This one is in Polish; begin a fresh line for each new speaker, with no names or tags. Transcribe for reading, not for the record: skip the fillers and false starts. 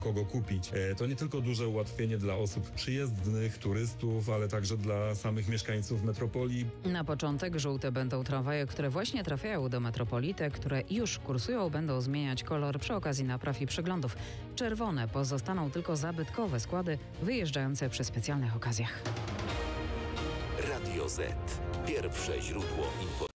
kogo kupić. To nie tylko duże ułatwienie dla osób przyjezdnych, turystów, ale także dla samych mieszkańców metropolii.
Na początek żółte będą tramwaje, które właśnie trafiają do metropolii. Te, które już kursują, będą zmieniać kolor przy okazji napraw i przeglądów. Czerwone pozostaną tylko zabytkowe składy wyjeżdżające przy specjalnych okazjach.
Radio Z. Pierwsze źródło informacji.